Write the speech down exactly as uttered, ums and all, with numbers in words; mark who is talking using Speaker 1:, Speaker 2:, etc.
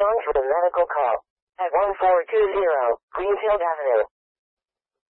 Speaker 1: respond to a medical call at one four two zero Greenfield Avenue.